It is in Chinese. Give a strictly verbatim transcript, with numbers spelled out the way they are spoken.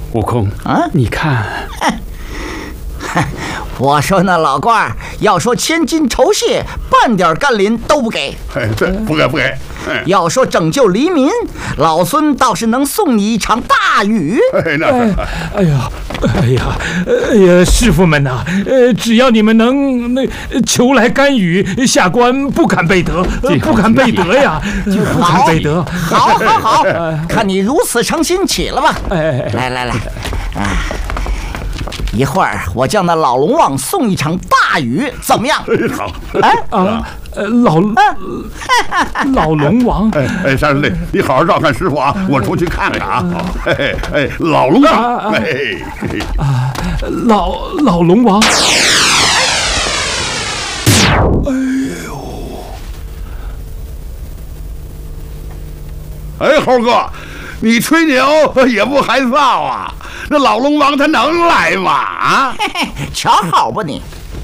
悟空啊，你看， 我说那老官要说千金酬谢，半点甘霖都不给。 哎，对，不给不给。 要说拯救黎民，老孙倒是能送你一场大雨。 哎，那哎，哎呀，哎呀，哎呀，师傅们呐，呃，只要你们能那求来甘雨，下官不敢背德，不敢背德呀，不敢背德。 好，好，好，看你如此诚心，起了吧。哎，来来来，啊。一会儿我叫那老龙王送一场大雨，怎么样？ 好。 哎啊，呃，老老龙王。 哎哎，山水，你好好照看师傅啊，我出去看看啊。哎哎，老龙王。哎啊，老老龙王。 哎呦！哎，猴哥，你吹牛也不害臊啊！那老龙王他能来吗？啊， 嘿嘿，瞧好吧你！